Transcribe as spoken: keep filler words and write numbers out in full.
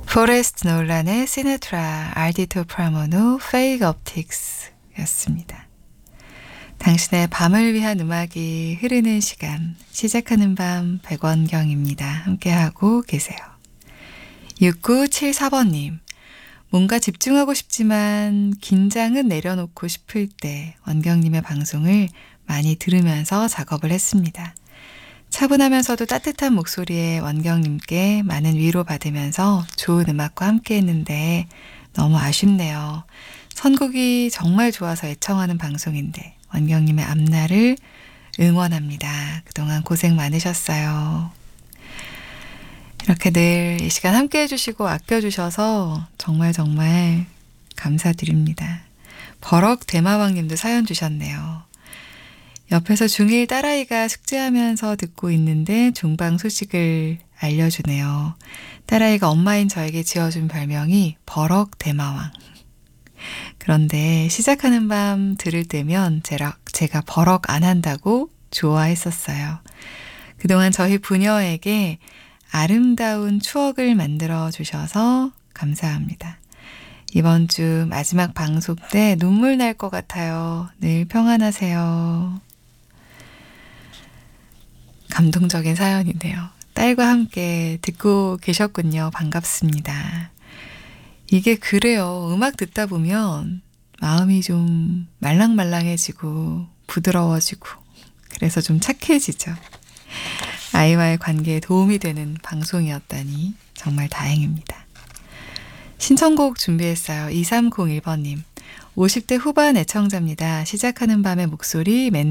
포레스트 놀란의 시네트라, 알디토 프라모노, 페이크 옵틱스 였습니다. 당신의 밤을 위한 음악이 흐르는 시간, 시작하는 밤 백원경입니다. 함께하고 계세요. 육구칠사 번님, 뭔가 집중하고 싶지만 긴장은 내려놓고 싶을 때 원경님의 방송을 많이 들으면서 작업을 했습니다. 차분하면서도 따뜻한 목소리에 원경님께 많은 위로 받으면서 좋은 음악과 함께 했는데 너무 아쉽네요. 선곡이 정말 좋아서 애청하는 방송인데 원경님의 앞날을 응원합니다. 그동안 고생 많으셨어요. 이렇게 늘 이 시간 함께 해주시고 아껴주셔서 정말 정말 감사드립니다. 버럭 대마왕님도 사연 주셨네요. 옆에서 중일 딸아이가 숙제하면서 듣고 있는데 종방 소식을 알려주네요. 딸아이가 엄마인 저에게 지어준 별명이 버럭 대마왕. 그런데 시작하는 밤 들을 때면 제가, 제가 버럭 안 한다고 좋아했었어요. 그동안 저희 부녀에게 아름다운 추억을 만들어 주셔서 감사합니다. 이번 주 마지막 방송 때 눈물 날 것 같아요. 늘 평안하세요. 감동적인 사연이네요. 딸과 함께 듣고 계셨군요. 반갑습니다. 이게 그래요. 음악 듣다 보면 마음이 좀 말랑말랑해지고 부드러워지고 그래서 좀 착해지죠. 아이와의 관계에 도움이 되는 방송이었다니 정말 다행입니다. 신청곡 준비했어요. 이삼공일 번님. 오십 대 후반 애청자입니다. 시작하는 밤의 목소리 맨